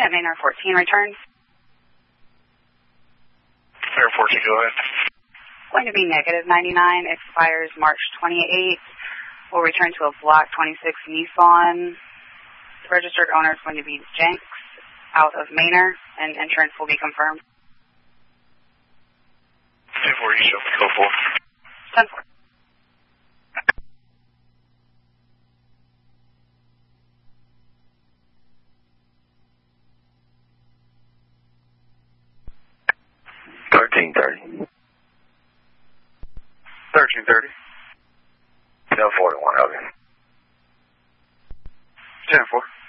at Manor 14 return. Manor 14, go ahead. Going to be negative 99, expires March 28th. Will return to a black 26 Nissan. The registered owner is going to be Jenks out of Manor, and insurance will be confirmed. 10-4, you show me code 4. 10-4. $13.30. 13:30. 10-41, okay. 10-4.